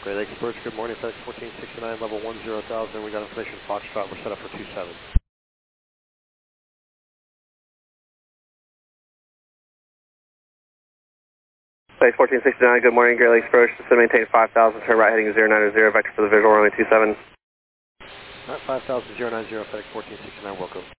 Great Lakes Approach, good morning, FedEx 1469, level 10,000. We got information Foxtrot, we're set up for 27. FedEx 1469, good morning, Great Lakes Approach, descend maintain 5,000, turn right heading 090, vector for the visual runway 27. Alright, 5,090, FedEx 1469, welcome.